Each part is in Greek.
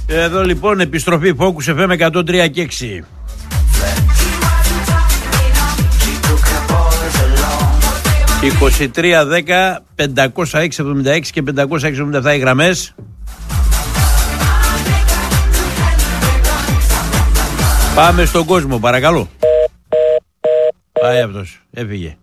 Εδώ λοιπόν επιστροφή Focus FM 103 και 6. «2310 506 76 και 567 οι γραμμές». Πάμε στον κόσμο, παρακαλώ. Πάει αυτός, έφυγε.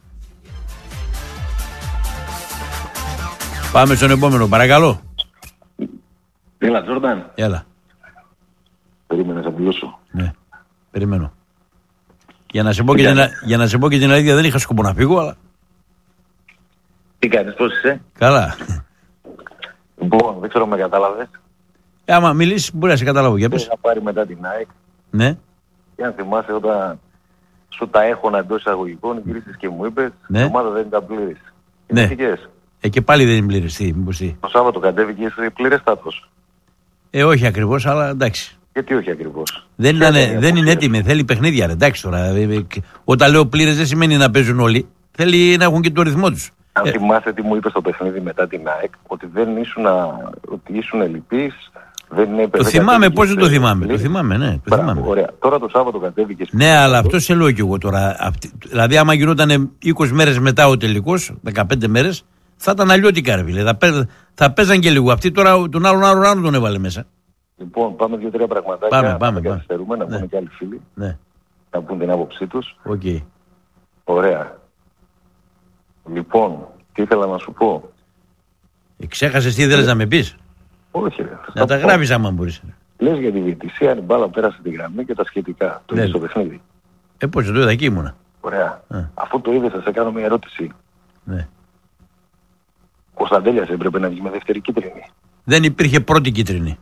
Πάμε στον επόμενο, παρακαλώ. Έλα, Τζόρνταν. Έλα. Περίμενε να μιλήσω. Ναι, περιμένω. Για να σε πω και την αλήθεια, δεν είχα σκοπό να φύγω, αλλά... Τι κάνεις, πώς είσαι? Καλά. Λοιπόν, δεν ξέρω με κατάλαβες. Άμα μιλήσεις, μπορεί να σε καταλάβω. Για πες. Είχα πάρει μετά την ΑΕΚ. Ναι. Και αν θυμάσαι, όταν σου τα έχωνα εντός εισαγωγικών, γυρίσεις και μου είπες, ναι. Η ομάδα δεν ήταν πλήρης. Ναι. Και πάλι δεν είναι πλήρης. Μήπως τι. Το Σάββατο κατέβηκε σε πλήρες στάτος. Όχι ακριβώς, αλλά εντάξει. Γιατί όχι ακριβώς? Δεν είναι έτοιμη, θέλει παιχνίδια, ρε. Εντάξει τώρα. Όταν λέω πλήρες δεν σημαίνει να παίζουν όλοι. Θέλει να έχουν και το ρυθμό τους. Αν θυμάσαι τι μου είπε στο παιχνίδι μετά την ΑΕΚ, ότι ότι ήσουν ελλειπής, δεν είναι. Το θυμάμαι, πώς δεν το θυμάμαι. Το θυμάμαι, ναι. Το θυμάμαι. Ωραία. Τώρα το Σάββατο κατέβηκε. Ναι, αλλά αυτό σε λέω κι εγώ τώρα. Δηλαδή, άμα γινόταν 20 μέρες μετά ο τελικός, 15 μέρες, θα ήταν αλλιώτικα, ρε φίλε. Θα παίζαν και λίγο. Αυτοί τώρα τον άλλον τον έβαλε μέσα. Λοιπόν, πάμε 2-3 πραγματάκια. Πάμε. Να καθυστερούμε, να πούνε και άλλοι φίλοι. Ναι. Να πούν την άποψή τους. Okay. Ωραία. Λοιπόν, τι ήθελα να σου πω. Ξέχασες τι ήθελες να με πεις? Όχι, ρε. Να τα γράφεις άμα μπορείς. Λες για τη διαιτησία, αν η μπάλα πέρασε τη γραμμή και τα σχετικά. Το είδες στο παιχνίδι. Πώς το είδα, εκεί ήμουνα. Ωραία. Αφού το είδες, θα σε κάνω μια ερώτηση. Ναι. Ο Κωνσταντέλιας έπρεπε να βγει με δεύτερη κίτρινη. Δεν υπήρχε πρώτη κίτρινη.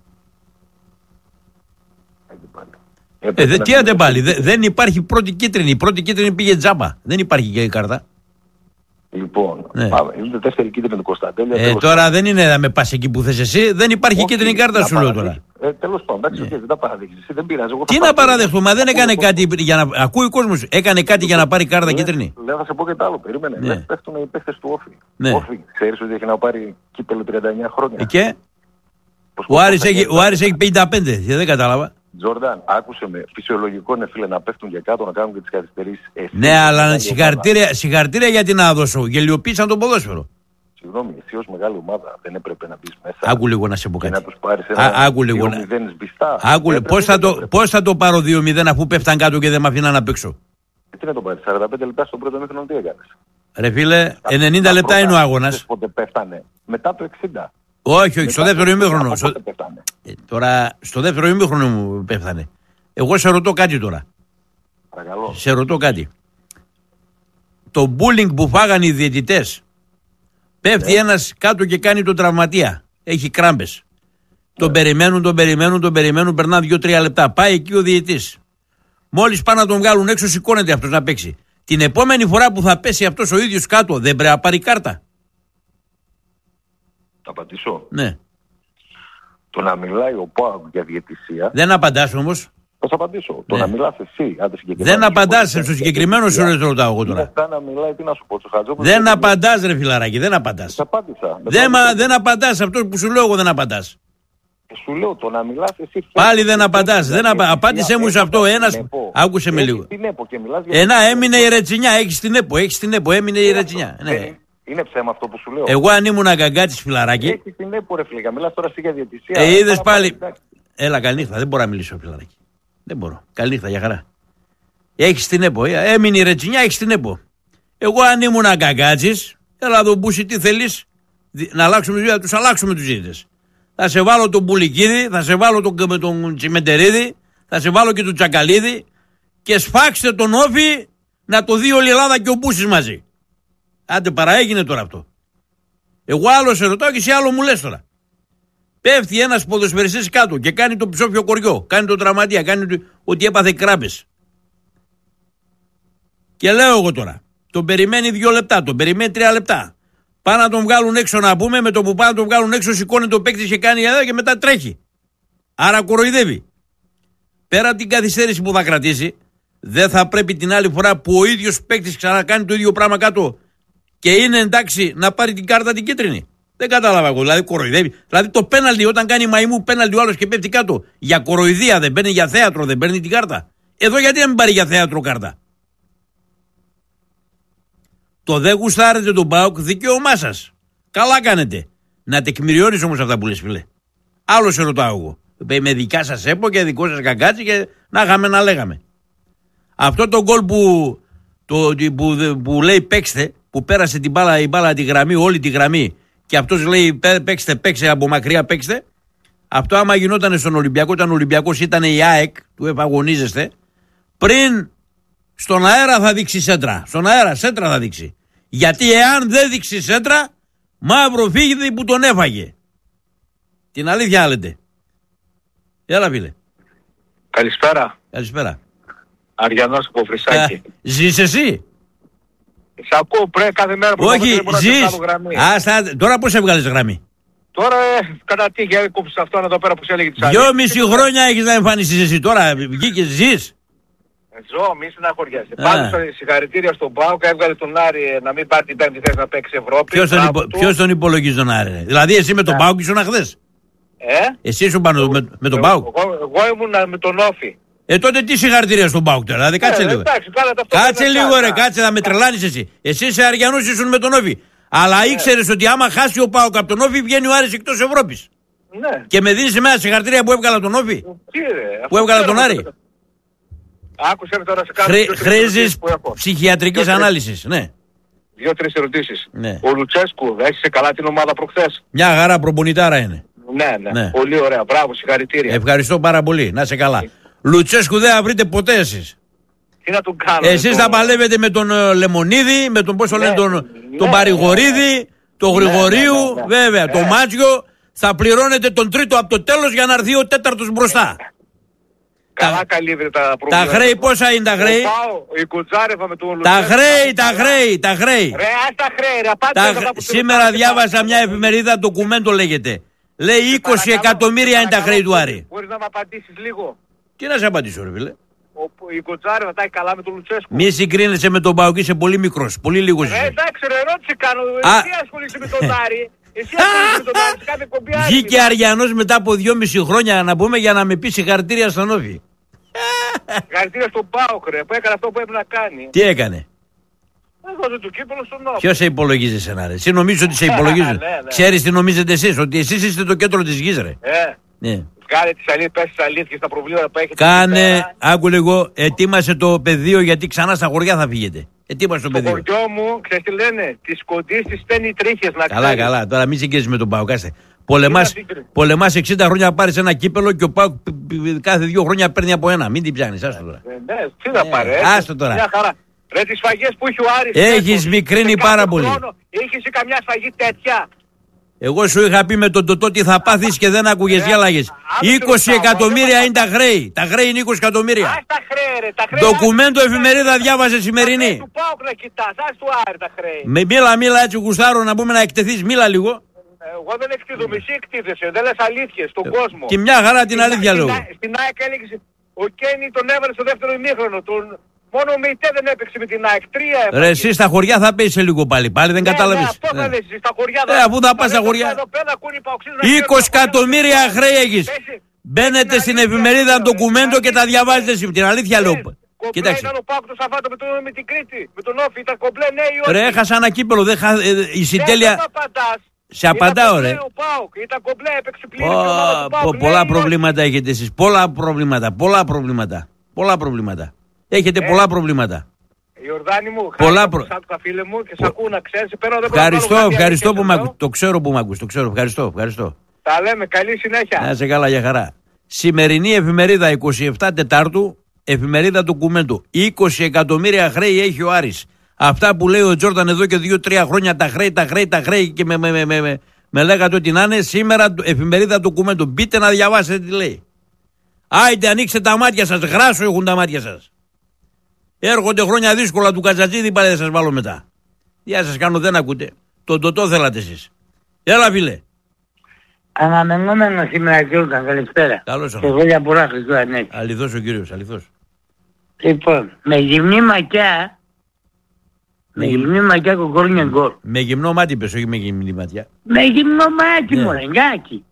Τι άντε πάλι. Δεν υπάρχει πρώτη κίτρινη. Η πρώτη κίτρινη πήγε τζάμπα. Δεν υπάρχει και η κάρτα. Λοιπόν, είναι δεύτερη κίτρινη του Κωνσταντέλια. Τώρα δεν είναι να με πας εκεί που θες εσύ. Δεν υπάρχει κίτρινη κάρτα, σου λέω τώρα. Τέλος πάντων, εντάξει, δεν τα παραδείξεις. Δεν πειράζει. Τι να παραδεχτούμε, δεν έκανε κάτι για να. Ακούει ο κόσμος, έκανε κάτι για να πάρει κάρτα κίτρινη. Δεν θα σε πω και το άλλο. Περίμενε. Πέφτουν οι παίχτες του Όφη. Όφη, ξέρεις ότι έχει να πάρει κύπελλο 39 χρόνια. Και ο Άρης έχει 55, δεν κατάλαβα. Τζόρνταν, άκουσε με. Φυσιολογικό είναι, φίλε, να πέφτουν και κάτω, να κάνουν και τις καθυστερήσεις. Ναι, αλλά συγχαρητήρια για την άδοσο. Γελιοποίησαν τον ποδόσφαιρο. Συγγνώμη, εσύ ως μεγάλη ομάδα δεν έπρεπε να μπεις μέσα. Άκου λίγο να σε πω κάτι. Και να τους πάρεις ένα 2-0 σβηστά. Πώς θα το πάρω 2-0 αφού πέφταν κάτω και δεν με αφήναν να παίξω? Τι να το πάρεις, 45 λεπτά στον πρώτο μήχρονο τι έκανες? Ρε φίλε, 90 λεπτά είναι ο αγώνας. Πότε πέφτανε? Μετά το 60. Όχι, στο δεύτερο ημίχρονο. Τώρα, στο δεύτερο ημίχρονο μου πέφτανε. Εγώ σε ρωτώ κάτι τώρα. Παρακαλώ. Σε ρωτώ κάτι. Το μπούλινγκ που φάγανε οι διαιτητές, πέφτει ένας κάτω και κάνει τον τραυματία. Έχει κράμπες. Τον περιμένουν, περνά 2-3 λεπτά. Πάει εκεί ο διαιτητής. Μόλις πάνε να τον βγάλουν έξω, σηκώνεται αυτός να παίξει. Την επόμενη φορά που θα πέσει αυτός ο ίδιος κάτω, δεν πρέπει να πάρει κάρτα? Θα απαντήσω. Ναι. Το να μιλάει ο ΠΑΟΚ για διαιτησία. Δεν απαντάς όμως. Θα σου απαντήσω. Ναι. Το να μιλάς εσύ. Δεν απαντάς στο συγκεκριμένο σου ρε ρωτάω εγώ τώρα. Να μιλάει, τι να σου πω, δεν απαντάς ρε φιλαράκι, δεν απαντάς. Απάντησα. Δεν απαντάς, αυτό που σου λέω εγώ δεν απαντάς. Σου λέω το να μιλάς εσύ. Πάλι δεν απαντάς. Απάντησέ μου σε αυτό. Ένας. Άκουσε με λίγο. Έμεινε η ρετσινιά. Έχεις την ΕΠΟ. Έμεινε η ρετσινιά. Είναι ψέμα αυτό που σου λέω. Εγώ αν ήμουν αγκαγκάτης φιλαράκι. Έχεις την ΕΠΟ ρε φίλικα. Μιλάς τώρα εσύ για διαιτησία. Είδες πάλι. Έλα καληνύχτα. Δεν μπορώ να μιλήσω φιλαράκι. Δεν μπορώ. Καληνύχτα για χαρά. Έχεις την ΕΠΟ. Έμεινε η ρετσινιά. Έχεις την ΕΠΟ. Εγώ αν ήμουν αγκαγκάτης. Έλα εδώ Μπούση τι θέλεις. Να αλλάξουμε τους διαιτητές. Τους αλλάξουμε τους διαιτητές. Θα σε βάλω τον Πουλικίδη, θα σε βάλω τον Τσιμεντερίδη, θα σε βάλω και τον Τσακαλίδη και σφάξτε τον Όφη να το δει όλη η Ελλάδα και ο Μπούσης μαζί. Άντε παραέγινε τώρα αυτό. Εγώ άλλο σε ρωτάω και εσύ άλλο μου λες τώρα. Πέφτει ένας ποδοσφαιριστής κάτω και κάνει το ψόφιο κοριό, κάνει το τραυματία, κάνει ότι έπαθε κράμπες. Και λέω εγώ τώρα, τον περιμένει 2 λεπτά, τον περιμένει 3 λεπτά. Πάνε να τον βγάλουν έξω να πούμε, με το που πάνε να τον βγάλουν έξω σηκώνει το παίκτη και κάνει εδώ και μετά τρέχει. Άρα κοροϊδεύει. Πέρα την καθυστέρηση που θα κρατήσει, δεν θα πρέπει την άλλη φορά που ο ίδιος παίκτης ξανακάνει το ίδιο πράγμα κάτω και είναι εντάξει να πάρει την κάρτα την κίτρινη. Δεν κατάλαβα εγώ. Δηλαδή κοροϊδεύει. Δηλαδή το πέναλτι, όταν κάνει μαϊμού πέναλτι ο άλλος και πέφτει κάτω. Για κοροϊδία δεν παίρνει, για θέατρο δεν παίρνει την κάρτα. Εδώ γιατί να μην πάρει για θέατρο κάρτα. Το δεν γουστάρετε τον ΠΑΟΚ, δικαίωμά σας. Καλά κάνετε. Να τεκμηριώνεις όμως αυτά που λες, φίλε. Άλλο σε ρωτάω εγώ. Με δικά σας έπο και δικό σας καγκάτσι και να είχαμε να λέγαμε. Αυτό το γκολ που λέει παίξτε, που πέρασε την μπάλα, η μπάλα τη γραμμή, όλη τη γραμμή, και αυτός λέει παίξτε από μακριά παίξτε. Αυτό άμα γινόταν στον Ολυμπιακό, όταν ο Ολυμπιακός ήταν η ΑΕΚ, του επαγωνίζεστε, πριν στον αέρα θα δείξει σέντρα. Στον αέρα σέντρα θα δείξει. Γιατί εάν δεν δείξει σέντρα, μαύρο φύγει που τον έφαγε. Την αλήθεια λέτε. Έλα φίλε. Καλησπέρα. Καλησπέρα. Αριανός από Φρυσάκι. Ζεις εσύ? Σ' ακούω κάθε μέρα που όχι, ζεις. Τώρα πώς έβγαλες γραμμή? Τώρα κατά τύχη έκοψες αυτόν εδώ πέρα που σε έλεγε της αλήθειας. 2,5 χρόνια έχεις να εμφανιστείς εσύ. Τώρα βγήκες, ζεις. Ζω, μη συναχωριάσαι. Πάντως συγχαρητήρια στον ΠΑΟΚ, έβγαλε τον Άρη να μην πάρει την πέμπτη θέση να παίξει Ευρώπη. Ποιος τον υπολογίζει τον Άρη? Δηλαδή εσύ με τον ΠΑΟΚ ήσουν χθες? Εσύ ήσουν πάνω με τον ΠΑΟΚ? Εγώ ήμουν με τον Όφη. Τότε τι συγχαρητήρια στον ΠΑΟΚ τώρα? Δηλαδή κάτσε λίγο. Κάτσε λίγο ρε, κάτσε, θα με τρελάνεις εσύ. Εσύ σε Αριανούς ήσουν με τον Όφη. Αλλά ήξερες ότι άμα χάσει ο ΠΑΟΚ από τον Όφη βγαίνει ο Άρης εκτός Ευρώπης. Ναι. Και με δίνεις εμένα συγχαρητήρια που έβγαλα τον Όφη? Που έβγαλα τον Άρη? Άκουσε τώρα σε κάτι. Χρήζεις ψυχιατρικής ανάλυσης, ναι. 2-3 ερωτήσεις. Ναι. Ο Λουτσέσκου έζησε καλά την ομάδα προχθές? Μια χαρά, προπονητάρα είναι. Ναι. Πολύ ωραία. Μπράβο, συγχαρητήρια. Ευχαριστώ πάρα πολύ. Να είσαι καλά. Λουτσέσκου δεν θα βρείτε ποτέ εσείς. Τι να τον κάνω? Εσείς θα παλεύετε με τον Λεμονίδη, με τον πόσο λένε τον Παρηγορίδη, τον Γρηγορίου, βέβαια, τον Μάτσιο. Θα πληρώνετε τον τρίτο από το τέλος για να έρθει ο τέταρτος μπροστά. Καλά καλύβεται τα προβλήματα. Τα χρέη πόσα είναι τα χρέη? Η Κουτζάρεβα με τον Λουτσέσκου. Τα χρέη. Ρε, ας τα χρέη, ρε. Σήμερα διάβασα μια εφημερίδα, ντοκουμέντο λέγεται. Λέει 20 εκατομμύρια είναι τα χρέη του Άρη. Μπορείς να μου απαντήσεις λίγο? Τι να σε απαντήσω ρε φίλε? Η Κουτζάρεβα τα έχει καλά με τον Λουτσέσκου. Μη συγκρίνεσαι με τον ΠΑΟΚ, είσαι πολύ μικρός, πολύ λίγος. Εντάξει ρε, ερώτηση κάνω. Εσύ ασχολείσαι με τον Άρη. Εσύ ασχολείσαι με τον Άρη, κάθε κομπή Άρη. Βγήκε Αριανός μετά από 2,5 χρόνια να πούμε για να με πει συγχαρητήρια στον Όφη. Συγχαρητήρια στον ΠΑΟΚ ρε, που έκανε αυτό που έπρεπε να κάνει. Τι έκανε? Έδωσε το κύπελο στον Όφη. Ποιος σε υπολογίζει εσένα ρε? Εσύ νομίζεις ότι σε υπολογίζουν? Ξέρεις τι νομίζετε εσείς? Ότι εσείς είστε το κέντρο της γης ρε. Ναι. Κάνε τις αλήθειες, πες τις αλήθειες, τα προβλήματα που έχετε. Κάνε, άκου λίγο, ετοίμασε το πεδίο γιατί ξανά στα χωριά θα φύγετε. Ετοίμασε το πεδίο. Στο χωριό μου, ξέρεις τι λένε, τις κοντής τις στέλνει τρίχες να ξέρεις. Καλά, τώρα μην συγκρίνεις με τον ΠΑΟΚ, κάστε. Πολεμάς 60 χρόνια να πάρεις ένα κύπελο και ο ΠΑΟΚ κάθε 2 χρόνια παίρνει από ένα. Μην την πιάνεις, άστο τώρα. Ναι, τι να πάρει, άστο τώρα. Μια χαρά. Ρε τις σφαγές που είχε ο Άρης. Έχεις μικρύνει πάρα πολύ. Είχες καμιά σφαγή τέτοια? Εγώ σου είχα πει με τον Τωτό τι θα πάθεις και δεν άκουγες, γέλαγες. 20 εκατομμύρια είναι τα χρέη. Τα χρέη είναι 20 εκατομμύρια. Ας τα χρέη ρε. Ντοκουμέντο εφημερίδα διάβασε σημερινή. Του ΠΑΟΚ να κοιτάς, ας του Άρη τα χρέη. Μίλα έτσι γουστάρω να πούμε να εκτεθείς, μίλα λίγο. Εγώ δεν εκτίδομαι, εσύ εκτίδεσαι, δεν λες αλήθειες στον κόσμο. Και μια χαρά την αλήθεια λέω. Στην ΑΕΚ έλεγες, ο Κένι τον έβαλε στο δεύτερο ημίχρονο. Μόνο ο Μεϊτέ δεν έπαιξε με την ΑΕΚ. 3 ρε εσύ στα χωριά θα πέσει λίγο πάλι δεν καταλαβείς. Ναι, αυτό θα λες, στα χωριά αφού θα πας στα χωριά. 20 εκατομμύρια χρέη έχεις. Μπαίνετε στην εφημερίδα ντοκουμέντο και τα διαβάζετε εσύ. Την αλήθεια λέω. Κοίταξε. Ήταν ο ΠΑΟΚ το Σαββάτο με την Κρήτη, με τον Όφη, ήταν κομπλέ ναι ή όχι? Ρε έχασα ένα κύπελο, η συντέλεια. Σε απαντάω ρε. Ήταν κομπλέ, έπαιξε πλήρη. Πολλά προβλήματα έχετε εσείς. Πολλά προβλήματα. Έχετε πολλά προβλήματα. Ιορδάνη μου, τα φίλε μου και σ' ακούω να ξέρεις. Ευχαριστώ που μ' ακούς. Το ξέρω που μ' ακούς. Ευχαριστώ. Τα λέμε, καλή συνέχεια. Να είσαι καλά, για χαρά. Σημερινή εφημερίδα 27 Τετάρτου, εφημερίδα του Κουμέντου. 20 εκατομμύρια χρέη έχει ο Άρης. Αυτά που λέει ο Τζόρταν εδώ και 2-3 χρόνια, τα χρέη και με λέγατε ότι να είναι. Σήμερα εφημερίδα του Κουμέντου. Μπείτε να διαβάσετε τι λέει. Άιντε, ανοίξτε τα μάτια σας. Γράσο έχουν τα μάτια σας. Έρχονται χρόνια δύσκολα του Κατζατζίδη, πάλι θα σας βάλω μετά. Τι να σας κάνω, δεν ακούτε. Τον Τωτό θέλατε εσείς. Έλα φίλε. Αναμενόμενο σήμερα Γιώργαν, καλησπέρα. Καλώς και εγώ για πολλά χρυσού ναι. Αληθώς ο κύριος, αληθώς. Λοιπόν, με γυμνή μακιά Με γυμνή ματιά κοκόρνια γκολ. Με γυμνό μάτι πες, όχι με γυμνή ματιά. Με γυμνό μάτι Ναι. μωρεγκάκι.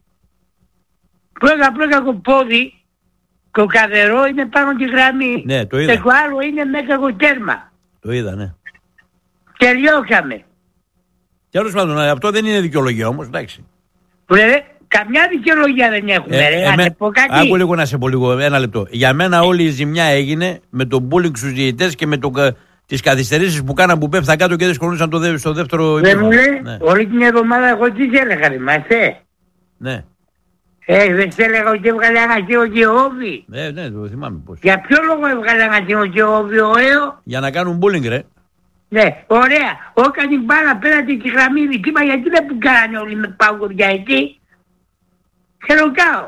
Πρώτα κοπόδι, κοκαδερό είναι πάνω τη γραμμή. Ναι, το Και είδα. το άλλο είναι μέσα από τέρμα. Το είδα, ναι. Τελειώσαμε. Τέλος πάντων, αυτό δεν είναι δικαιολογία όμως, εντάξει. Ρε, καμιά δικαιολογία δεν έχουμε. Ρε, να σε πω κάτι. Άκου λίγο να σε πω λίγο, ένα λεπτό. Για μένα όλη η ζημιά έγινε με το bullying στους διαιτητές και με τις καθυστερήσεις που κάναν που πέφταν κάτω και δεν σκορνούσαν στο δεύτερο Δεν μου ημίχρονο. λέει, Ναι. όλη την εβδομάδα εγώ τι σε έλεγα, θυμάσαι. Ναι. Δεν σε έλεγα ότι έβγαλε αγαθείο και όβι. Ναι, το θυμάμαι πώς. Για ποιο λόγο έβγαλε αγαθείο και όβι ο ΕΟ. Για να κάνουν bullying, ρε. Ναι, ωραία. Όταν την μπάλα πέρατε τη γραμμή δικήμα, γιατί δεν που κάνανε όλοι με παγκοδιά εκεί. Σε ρωτάω.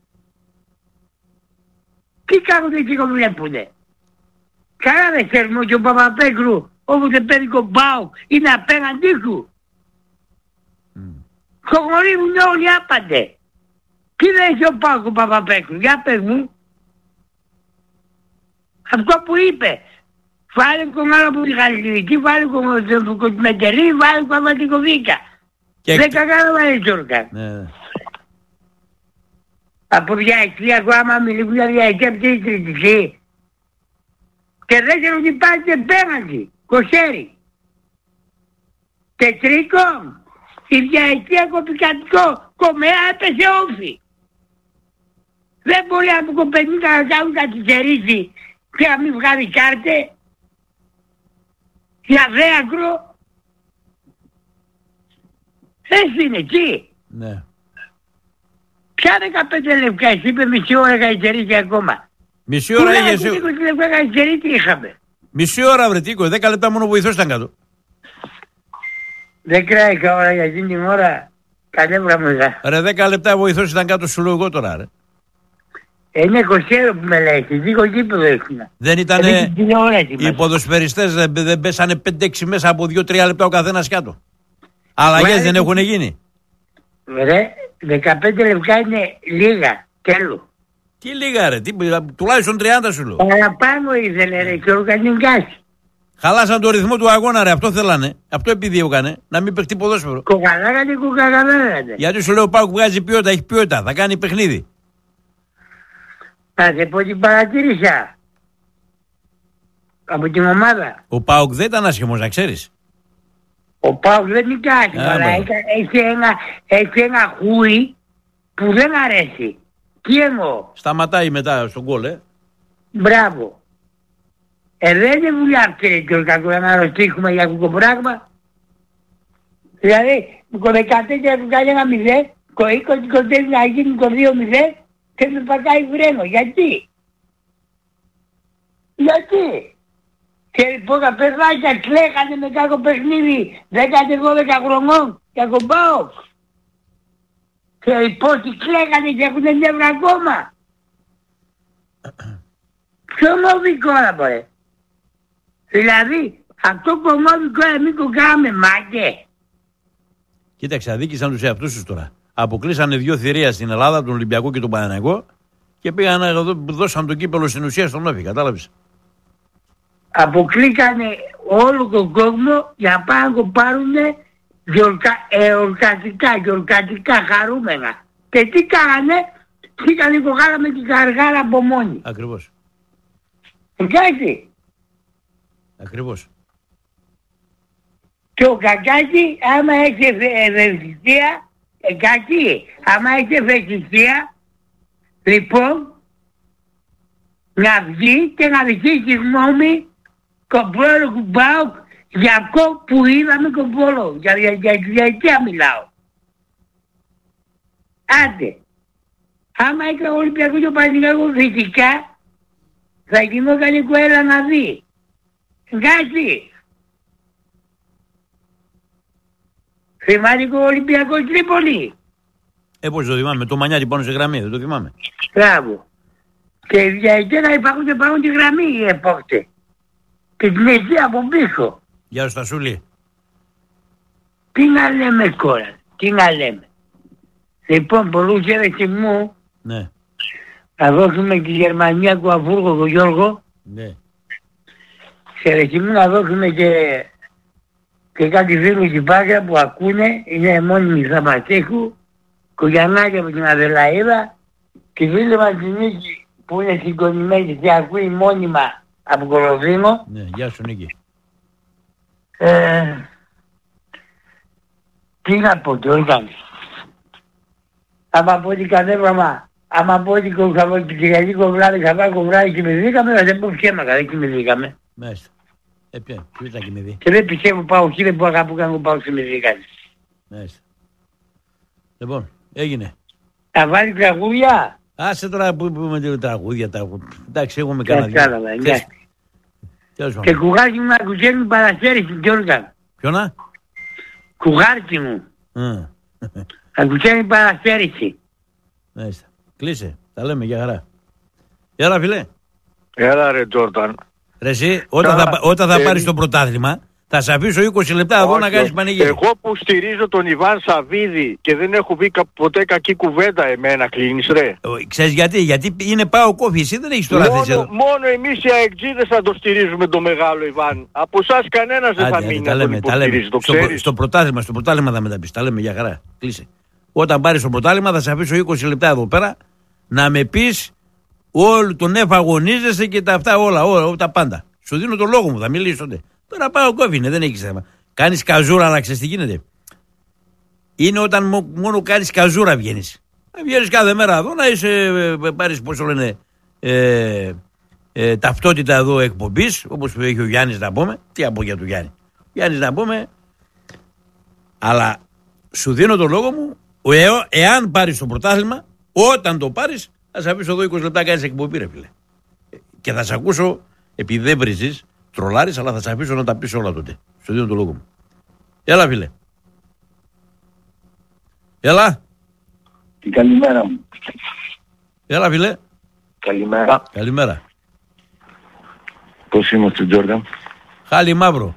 Τι κάνουν εκεί που βλέπουνε. Καλά δεν ξέρουμε ότι ο Παπαπέκρου, όπου δεν παίρνει κομπάου, είναι απέναντί σου. Χογορεύουν όλοι άπαντε. Τι λέει ο Πάουκ ο Παπαπέκρου, για πες μου. Αυτό που είπε. Βάλε τον άλλο από τη Χαλκιδική, βάλε τον Κοντιμεντερή, βάλε τον Αματικοβίκα. Δεν κατάλαβα έτσι όρκα. Ναι. Από διαεξία, εγώ άμα μιλούν για διαεξία, αυτή η κριτική. Και δεν ξέρω ότι υπάρχει επέναντι, κοσέρι. Και τρίτο, η διαεξία κοπικατικό κομμέα έπεσε όφη. Δεν μπορεί από κοπενίκα να κάνουν καθυστερήσει και να μην βγάλει κάρτες. Για δέακρο. Έτσι είναι εκεί. Ναι. Ποια 15 λεπτά, εσύ είπε μισή ώρα καθυστερήσει ακόμα. Μισή ώρα είχε εσύ. 20 λεπτά καθυστερήσει τι είχαμε. Μισή ώρα βρε Τίκο, 10 λεπτά μόνο βοηθός ήταν κάτω. Δεν κράει ώρα για εκείνη την ώρα. Κανέβρα μου είδα. Ρε 10 λεπτά βοηθός ήταν κάτω, σου λέω εγώ τώρα ρε. Είναι 20 που με λέει, δύο γήπεδο έχουν. Δεν ήταν. Οι Οι ποδοσφαιριστές δεν πέσανε 5-6 μέσα από 2-3 λεπτά ο καθένας κάτω. Αλλαγές δεν έχουν γίνει. Ρε, 15 λεπτά είναι λίγα, τέλος. Τι λίγα ρε, τουλάχιστον 30 σου λέω. Παραπάνω ήθελε ρε και οργανικάσει. Χαλάσαν το ρυθμό του αγώνα ρε, αυτό θέλανε. Αυτό επιδίωκανε, να μην παιχτεί ποδόσφαιρο. Κοκαλάγανε, κοκαλάγανε. Γιατί σου λέω ο Πάουκ βγάζει ποιότητα, έχει ποιότητα, θα κάνει παιχνίδι. Θα σε πω την παρατήρησα. Από την ομάδα. Ο Πάουκ δεν ήταν άσχημος, να ξέρεις. Ο Πάουκ δεν είναι κάτι, αλλά έχει ένα χούι που δεν αρέσει. Τι εννοώ. Σταματάει μετά στον γκολ, Μπράβο. Δεν είναι δουλειά αυτή και ο κακό να ρωτήσουμε για αυτό το πράγμα. Δηλαδή, το 14 που κάνει ένα 0, το 20 κοντεύει να γίνει το 2-0 και με πατάει βρένο. Γιατί. Και λοιπόν τα παιδάκια κλαίγανε με κάποιο παιχνίδι 10-12 χρονών για κομπάω. Και οι πόσοι κλαίγανε και έχουν νεύρα ακόμα. Ποιο μοβικό να μπορεί. Δηλαδή αυτό το μοβικό εμείς το κάναμε μάγκε. Κοίταξε, αδίκησαν τους εαυτούς τους τώρα. Αποκλείσανε 2 θηρία στην Ελλάδα, τον Ολυμπιακό και τον Παναθηναϊκό, και πήγαν να δώσαν το κύπελο στην ουσία στον Όφη, κατάλαβες. Αποκλείκανε όλο τον κόσμο για να πάνε να το πάρουνε γιορκατικά χαρούμενα. Και τι κάνανε, πήγανε η κοχάρα με την καργάρα από μόνη. Ακριβώς. Εντάξει. Ακριβώς. Και ο Κακάκη άμα έχει ευαισθησία, άμα έχει ευαισθησία, λοιπόν, να βγει και να δικήσει γνώμη κομπόλο κουμπάω για αυτό που είδαμε κομπόλο. Για διαιτία μιλάω. Άντε. Άμα έκανε ο Ολυμπιακός και ο Παναθηναϊκός φυσικά, θα γινόταν η κουέλα να δει. Εντάξει. Θυμάται και ο Ολυμπιακός Τρίπολη. Πώς το θυμάμαι, το μανιάτι πάνω σε γραμμή, δεν το θυμάμαι. Μπράβο. Και οι διαιτές να υπάρχουν και πάνω τη γραμμή οι επόκτες. Και την αιτία από πίσω. Γεια σου Στασούλη. Τι να λέμε τώρα, τι να λέμε. Λοιπόν, πολλούς έρεξη μου, Ναι. θα δώσουμε τη Γερμανία του Αφούργο του Γιώργο. Ναι. σε ρεχημού να δώσουμε και κάτι φίλους Κυπάκια που ακούνε, είναι μόνιμοι Θαμπατέχου, Κογιαννάκη από την Αδελαίδα και φίλοι μας τη Νίκη που είναι συγκονημένη και ακούει μόνιμα από Κολοδήμο. Ναι, γεια σου Νίκη. Τι να πω τώρα, άμα πω ότι κατέβαμα, άμα πω ότι την Κυριακή βράδυ, Σαββάτο βράδυ κοιμηθήκαμε, θα δεν πω ψέματα, δεν κοιμηθήκαμε. Μάλιστα. Ποιο ήταν κοιμηθεί. Και δεν πιστεύω πάω χίλια που αγαπώ κάνω πάω κοιμηθήκαμε. Μάλιστα. Λοιπόν, έγινε. Θα βάλει τραγούδια. Άσε τώρα που πούμε τραγούδια. Εντάξει, έχουμε κανένα δύο. Και κουγάρι μου ακουσένει παραστέρηση, Γιώργα. Ποιο να? Κουγάρι μου. Ακουσένει παραστέρηση. Μάλιστα. Κλείσε. Τα λέμε για χαρά. Έλα φίλε. Έλα ρε Τζόρταν. Ρε εσύ, όταν θα πάρεις το πρωτάθλημα, θα σε αφήσω 20 λεπτά εδώ να κάνεις πανηγύρι. Εγώ που στηρίζω τον Ιβάν Σαββίδη και δεν έχω πει ποτέ κακή κουβέντα, εμένα κλείνεις ρε. Ξέρεις γιατί είναι πάω κόφι, εσύ δεν έχεις τώρα θέση εδώ. Μόνο εμείς οι αεκτζίδες θα το στηρίζουμε τον μεγάλο Ιβάν. Από εσάς κανένας δεν θα μείνει να τον υποστηρίζει, το ξέρεις. Στο πρωτάθλημα θα μεταπείς, τα λέμε για χαρά. Κλείσε. Όταν πάρεις το πρωτάθλημα θα σε αφήσω 20 λεπτά εδώ πέρα να με πεις όλο τον εφαγωνίζεσαι και τα αυτά όλα, τα πάντα. Σου δίνω το λόγο μου, θα μιλήσεις τότε. Τώρα πάω κόφινε, δεν έχεις θέμα. Κάνεις καζούρα, αλλά ξέρεις τι γίνεται. Είναι όταν μόνο κάνεις καζούρα βγαίνεις. Βγαίνεις κάθε μέρα εδώ να πάρεις πώς το λένε ταυτότητα εδώ εκπομπής, όπως έχει ο Γιάννης να πούμε. Τι από για του Γιάννη. Γιάννης να πούμε. Αλλά σου δίνω το λόγο μου, εάν πάρεις το πρωτάθλημα, όταν το πάρεις, θα σε αφήσω εδώ 20 λεπτά κάνεις εκπομπή ρε φίλε. Και θα σε ακούσω, επειδή δεν βρίζεις, τρολάρεις, αλλά θα σε αφήσω να τα πεις όλα τότε. Σου δίνω το λόγο μου. Έλα φίλε. Έλα. Την καλημέρα μου. Έλα φίλε. Καλημέρα. Καλημέρα. Πώς είμαστε Τζόρνταν? Χάλι μαύρο.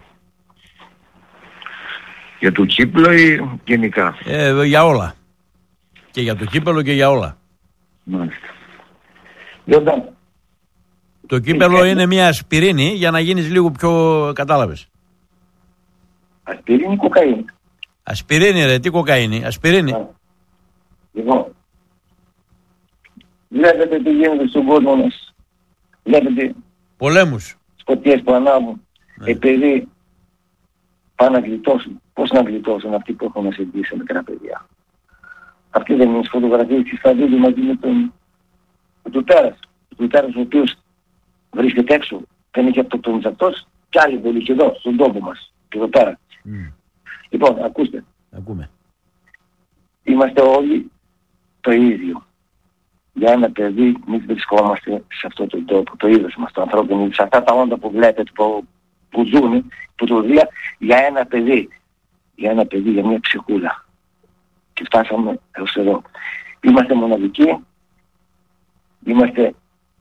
Για το κύπλο ή γενικά? Για όλα. Και για το κύπελο και για όλα. Μάλιστα. Τζόρνταν. Το κύπελο είναι μια ασπιρίνη για να γίνεις λίγο πιο, κατάλαβες. Ασπιρίνη ή κοκαίνη? Ασπιρίνη ρε, τι κοκαίνη, ασπιρίνη. Λοιπόν, βλέπετε τι γίνεται στον κόσμο μας. Βλέπετε πολέμους. Σκοτιές που ανάβουν. Επειδή πάνε να γλιτώσουν. Πώς να γλιτώσουν αυτοί που έχουν εγγύσει σε μικρά παιδιά. Αυτή δεν είναι φωτογραφία της Φαδίδη μαζί με τον Τέρας. Ο Τέρας ο οποίος βρίσκεται έξω, δεν είχε αυτοκτονήσει αυτός, κι άλλοι πολύ και εδώ, στον τόπο μας, και εδώ πέρα. Λοιπόν, ακούστε. Ακούμε. Είμαστε όλοι το ίδιο. Για ένα παιδί μην βρισκόμαστε σε αυτόν τον τόπο, το είδος μας, το ανθρώπινο, σε αυτά τα όντα που βλέπετε, που ζουν, που το δει, για ένα παιδί, για μια ψυχούλα. Και φτάσαμε έως εδώ. Είμαστε μοναδικοί, είμαστε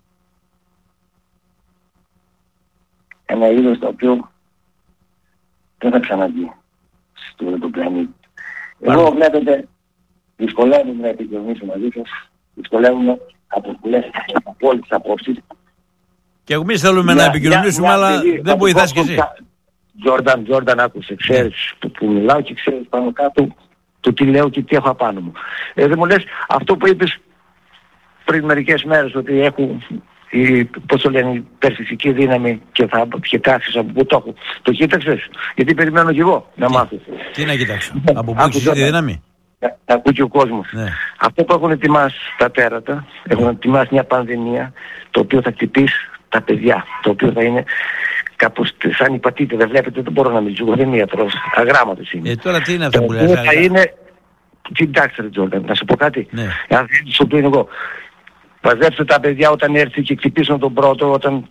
ένα είδος το οποίο δεν θα ξαναγεί στον πλανήτη. Εγώ βλέπετε, δυσκολεύομαι να επικοινωνήσω μαζί σας, δυσκολεύομαι από πολλές, από όλες τις απόψεις. Και εμείς θέλουμε να επικοινωνήσουμε, αλλά δεν βοηθάς κι εσύ. Τζόρνταν, άκουσε, ξέρεις που μιλάω και ξέρεις πάνω κάτω το τι λέω και τι έχω απάνω μου. Δεν μου λες αυτό που είπες πριν μερικές μέρες, ότι έχουν πώς το λένε, η περσιστική δύναμη και θα κάθεις από πού το έχω. Το κοίταξες? Γιατί περιμένω κι εγώ να μάθω. Τι να κοιτάξω? Από πού έχεις τη δύναμη? Να ακούει και ο κόσμος. Ναι. Αυτό που έχουν ετοιμάσει τα τέρατα, έχουν ετοιμάσει μια πανδημία, το οποίο θα χτυπήσει τα παιδιά, το οποίο θα είναι κάπως σαν υπατήτε, δεν βλέπετε, δεν μπορώ να μιλήσω, δεν είμαι ιατρός, αγράμματος είναι. Τώρα τι είναι αυτό που λες? Θα είναι, κοιτάξτε ρε Τζόρνταν, να σου πω κάτι, αν δεν σου πω εγώ, μαζέψτε τα παιδιά όταν έρθει και χτυπήσουν τον πρώτο, όταν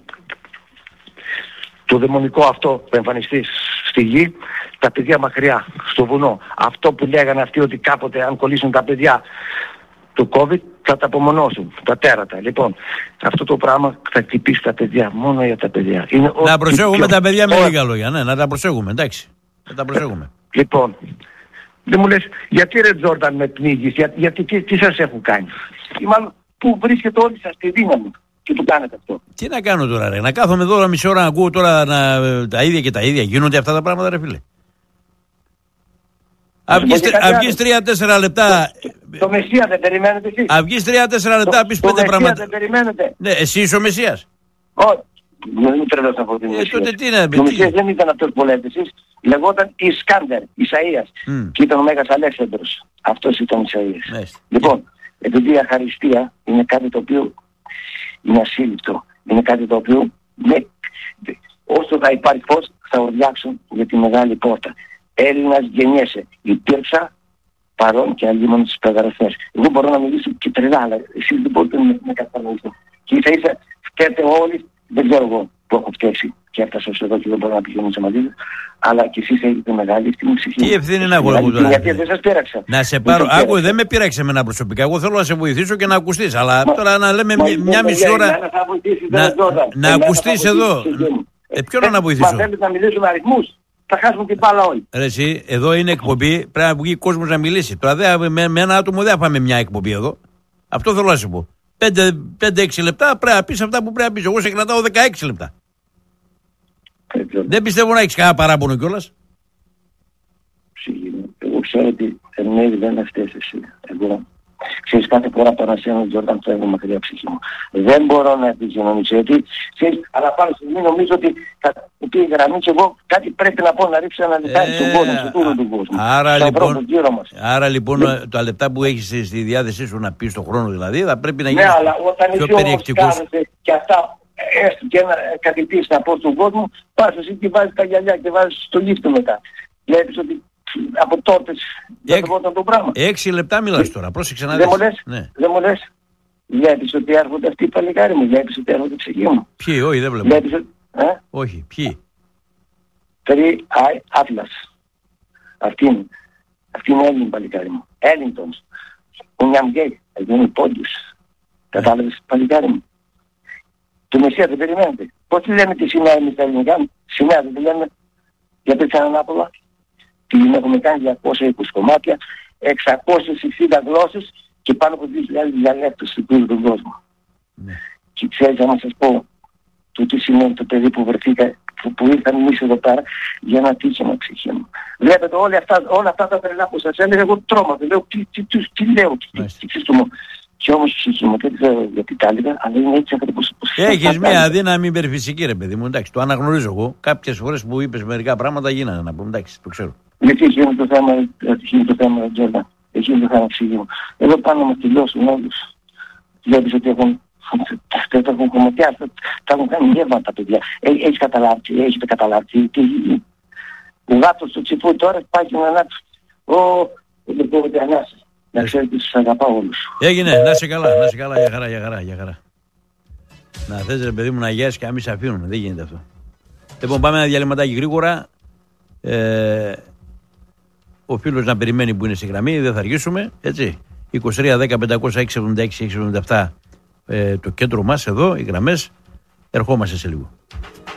το δαιμονικό αυτό που εμφανιστεί στη γη, τα παιδιά μακριά, στο βουνό. Αυτό που λέγανε αυτοί ότι κάποτε αν κολλήσουν τα παιδιά του COVID θα τα απομονώσουν, τα τέρατα. Λοιπόν, αυτό το πράγμα θα χτυπήσει τα παιδιά, μόνο για τα παιδιά. Είναι να προσέχουμε τα παιδιά με λίγα λόγια, ναι, να τα προσέχουμε, εντάξει. Να τα προσέχουμε. Λοιπόν, δεν μου λες, γιατί ρε Τζόρνταν με πνίγεις, γιατί τι σας έχουν κάνει? Ή μάλλον, πού βρίσκεται όλη σας τη δύναμη και του κάνετε αυτό. Τι να κάνω τώρα, ρε? Να κάθομαι εδώ μισή ώρα να ακούω τώρα τα ίδια και τα ίδια. Γίνονται αυτά τα πράγματα, ρε φίλε. Αυγείς 3-4 λεπτά. Το Μεσσία δεν περιμένετε εσείς? Αυγείς 3-4 λεπτά, πεις 5 πράγματα. Το Μεσσία δεν περιμένετε? Ναι, εσύ είσαι ο Μεσσίας. Όχι. Δεν μου τρελός από την Μεσσία. Ο Μεσσίας δεν ήταν αυτός που λέτε εσείς. Λεγόταν Ισκάντερ, Ισαΐας. Και ήταν ο Μέγας Αλέξανδρος. Αυτός ήταν Ισαΐας. Λοιπόν, επειδή η αχαριστία είναι κάτι το οποίο είναι ασύλληπτο. Είναι κάτι το οποίο όσο θα υπάρχει φως θα ορδιάξουν για τη μεγάλη πόρτα. Έλληνας γεννιέσαι. Υπήρξα παρόν και αλλήμον στις περιγραφές. Εγώ μπορώ να μιλήσω και τρελά, αλλά εσείς δεν μπορείτε να κατανοήσετε. Και ίσα φταίτε όλοι, δεν ξέρω εγώ που έχω φταίξει και έφτασα εδώ και δεν μπορώ να πηγαίνω μαζί σας, αλλά και εσείς έχετε μεγάλη ευθύνη ψυχή. Τι ευθύνη να έχω εγώ τώρα? Γιατί δεν σας πείραξα. Να σε πάρω. Άκου, δεν με πήραξε εμένα προσωπικά. Εγώ θέλω να σε βοηθήσω και να ακουστείς. Αλλά τώρα να λέμε μια μισή ώρα. Να ακουστείς εδώ. Ποιον να βοηθήσω? Μα θέλετε να μιλήσουμε αριθμούς? Θα χάσουμε την μπάλα όλοι. Ρε εσύ, εδώ είναι εκπομπή, πρέπει να βγει ο κόσμος να μιλήσει. Τώρα με ένα άτομο δεν θα πάμε μια εκπομπή εδώ. Αυτό θέλω να σου πω. 5-6 λεπτά πρέπει να πεις αυτά που πρέπει να πεις. Εγώ σε κρατάω 16 λεπτά. Δεν πιστεύω να έχεις κανένα παράπονο κιόλας. Εγώ ξέρω ότι δεν είναι αυτές εσύ. Εγώ ξέρεις, κάθε φορά που ανασένω Τζόρνταν το έχω μακριά ψυχή μου. Δεν μπορώ να επικοινωνήσω, γιατί ξέρεις, αλλά πάνω στιγμή νομίζω ότι θα πει η γραμμή και εγώ κάτι πρέπει να πω, να ρίξω ένα λεπτάκι στον κόσμο, σε τούτο τον κόσμο. Άρα λοιπόν τα λεπτά που έχεις στη διάθεσή σου να πεις τον χρόνο δηλαδή, θα πρέπει να γίνεις πιο περιεκτικός. Ναι, αλλά όταν εσύ και αυτά, έστω και κάτι πεις να πω στον κόσμο, πας εσύ και βάζεις τα γυαλιά και βάζεις στο λίφτο μετά. Βλέπεις ότι από τότε δεν γινόταν το πράγμα. 6 λεπτά μιλάς τώρα, πρόσεξε να δεις. Δεν μου λες. Βλέπεις ότι έρχονται αυτοί οι παλικάροι μου, βλέπεις ότι έρχονται ψυχή μου. Ποιοι, όχι δεν βλέπω. Όχι, ποιοι? Τρει Άτλας. Αυτή είναι Έλληνη παλικάρι μου. Έλληντονς. Ο Νιαμγκέι, είναι πόντιος. Κατάλαβες παλικάρι μου. Το Μεσσία δεν περιμένετε. Πώς τη λέμε τη σημαία εμείς τα ελληνικά? Σημαία δεν τη λέμε για πέτσα ανάποδα. Την έχουμε κάνει 220 κομμάτια, 660 γλώσσες και πάνω από 2.000 διαλέκτους σε όλο τον κόσμο. Και ξέρετε να σας πω το τι σημαίνει το παιδί που βρεθήκα, που ήρθαν εμείς εδώ πέρα για να τύχημα ψυχή μου. Βλέπετε όλα αυτά τα τρελά που σας έλεγα, εγώ τρώματα, λέω τι λέω, τι ξεστούμω. Και όμως ψυχή μου, δεν ξέρω γιατί τα έλεγα, αλλά είναι έτσι ακριβώς. Έχεις μια αδύναμη υπερφυσική, ρε παιδί μου, εντάξει, το αναγνωρίζω εγώ. Κάποιες φορές που είπες μερικά πράγματα γίνανε, να πούμε, εντάξει, το ξέρω. Γιατί έχει γίνει το θέμα, Τζόρνταν. Έχει γίνει το θέμα ψυχή μου. Εδώ πάνω μας τελειώσουν όλους. Βλέπεις ότι έχουν κομματιά, τα έχουν κάνει γεύμα τα παιδιά. Έχετε καταλάβει τι γίνει. Ο γάτος του τσιπού τώρα πάει και να ανάψει. Δεν κόβεται ανάσα. Να ξέρετε ότι σας αγαπάω όλους. Έγινε, να είσαι καλά, για χαρά. Να θες ρε παιδί μου να γιάσεις και να μην σε αφήνουμε, δεν γίνεται αυτό. Λοιπόν, πάμε ένα διαλυματάκι γρήγορα. Ο φίλος να περιμένει που είναι στη γραμμή, δεν θα αργήσουμε, έτσι. 23-10-500-676-677 το κέντρο μας εδώ, οι γραμμές. Ερχόμαστε σε λίγο.